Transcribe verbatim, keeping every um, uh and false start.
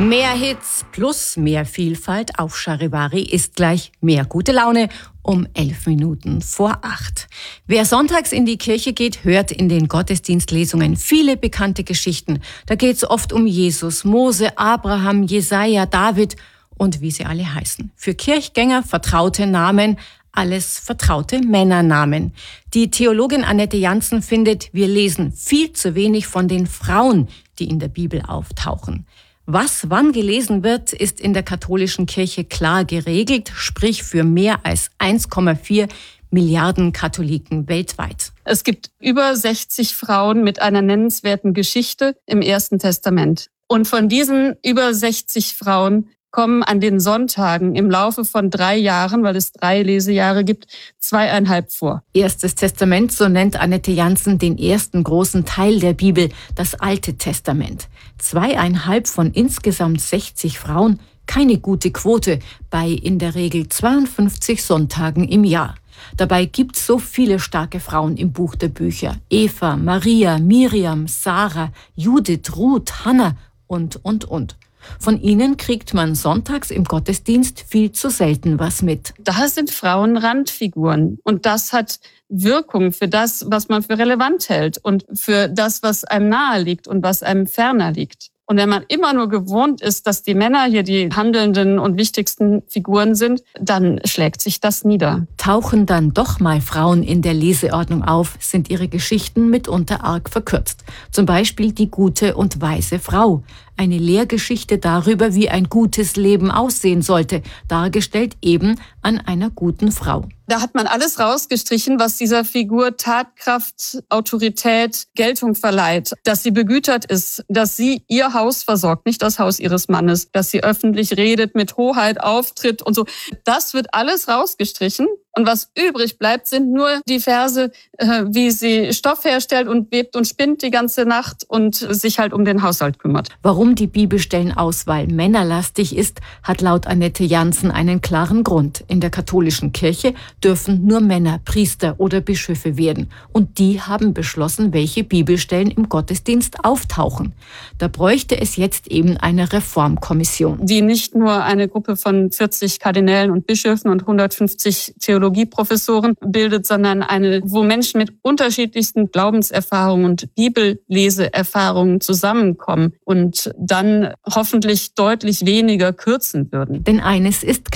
Mehr Hits plus mehr Vielfalt auf Charivari ist gleich mehr gute Laune um elf Minuten vor acht. Wer sonntags in die Kirche geht, hört in den Gottesdienstlesungen viele bekannte Geschichten. Da geht es oft um Jesus, Mose, Abraham, Jesaja, David und wie sie alle heißen. Für Kirchgänger vertraute Namen, alles vertraute Männernamen. Die Theologin Annette Jansen findet, wir lesen viel zu wenig von den Frauen, die in der Bibel auftauchen. Was wann gelesen wird, ist in der katholischen Kirche klar geregelt, sprich für mehr als eins Komma vier Milliarden Katholiken weltweit. Es gibt über sechzig Frauen mit einer nennenswerten Geschichte im Ersten Testament. Und von diesen über sechzig Frauen kommen an den Sonntagen im Laufe von drei Jahren, weil es drei Lesejahre gibt, zweieinhalb vor. Erstes Testament, so nennt Annette Jansen den ersten großen Teil der Bibel, das Alte Testament. Zweieinhalb von insgesamt sechzig Frauen, keine gute Quote bei in der Regel zweiundfünfzig Sonntagen im Jahr. Dabei gibt's so viele starke Frauen im Buch der Bücher. Eva, Maria, Miriam, Sarah, Judith, Ruth, Hannah und, und, und. Von ihnen kriegt man sonntags im Gottesdienst viel zu selten was mit. Da sind Frauen Randfiguren und das hat Wirkung für das, was man für relevant hält und für das, was einem nahe liegt und was einem ferner liegt. Und wenn man immer nur gewohnt ist, dass die Männer hier die handelnden und wichtigsten Figuren sind, dann schlägt sich das nieder. Tauchen dann doch mal Frauen in der Leseordnung auf, sind ihre Geschichten mitunter arg verkürzt. Zum Beispiel die gute und weise Frau. Eine Lehrgeschichte darüber, wie ein gutes Leben aussehen sollte, dargestellt eben an einer guten Frau. Da hat man alles rausgestrichen, was dieser Figur Tatkraft, Autorität, Geltung verleiht. Dass sie begütert ist, dass sie ihr Haus versorgt, nicht das Haus ihres Mannes, dass sie öffentlich redet, mit Hoheit auftritt und so. Das wird alles rausgestrichen. Und was übrig bleibt, sind nur die Verse, äh, wie sie Stoff herstellt und webt und spinnt die ganze Nacht und sich halt um den Haushalt kümmert. Warum die Bibelstellenauswahl männerlastig ist, hat laut Annette Jansen einen klaren Grund. In der katholischen Kirche dürfen nur Männer Priester oder Bischöfe werden. Und die haben beschlossen, welche Bibelstellen im Gottesdienst auftauchen. Da bräuchte es jetzt eben eine Reformkommission. Die nicht nur eine Gruppe von vierzig Kardinälen und Bischöfen und hundertfünfzig Theologieprofessoren bildet, sondern eine, wo Menschen mit unterschiedlichsten Glaubenserfahrungen und Bibelleseerfahrungen zusammenkommen und dann hoffentlich deutlich weniger kürzen würden. Denn eines ist